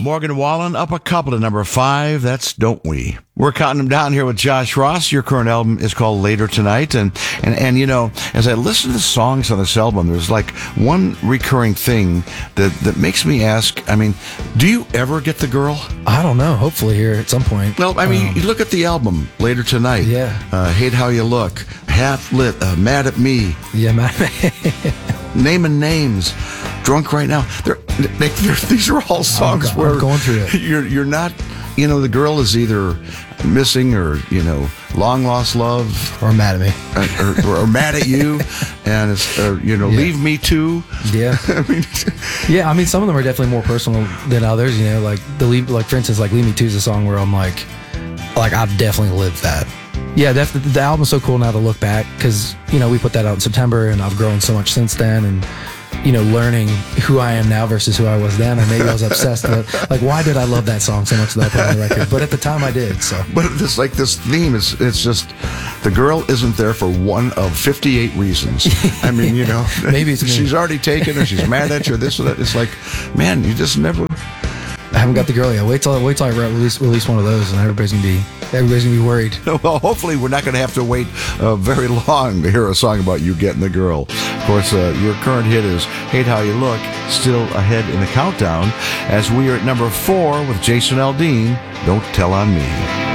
Morgan Wallen up a couple to number 5. That's Don't We. We're counting them down here with Josh Ross. Your current album is called Later Tonight. And you know, as I listen to the songs on this album, there's like one recurring thing that makes me ask, I mean, do you ever get the girl? I don't know. Hopefully here at some point. Well, I mean, you look at the album, Later Tonight. Yeah. Hate How You Look. Half Lit. Mad at Me. Yeah, man. Naming Names. Drunk Right Now. These are all songs where I'm going through it. You're not, you know, the girl is either missing or, you know, long lost love. Or mad at me. Or mad at you. And it's, you know, Leave Me Too. Yeah. I mean, some of them are definitely more personal than others, you know, like for instance, like Leave Me Too is a song where I'm like I've definitely lived that. Yeah, the album's so cool now to look back because, you know, we put that out in September and I've grown so much since then and, you know, learning who I am now versus who I was then. And maybe I was obsessed with, like, why did I love that song so much that I put on the record? But at the time I did, so. But this theme it's just, the girl isn't there for one of 58 reasons. I mean, you know. Maybe it's me. She's already taken her, she's mad at you, this or that. It's like, man, you just never. I haven't got the girl yet. Wait till I release one of those, and everybody's gonna be worried. Well, hopefully we're not going to have to wait very long to hear a song about you getting the girl. Of course, your current hit is Hate How You Look, still ahead in the countdown, as we are at number 4 with Jason Aldean, Don't Tell on Me.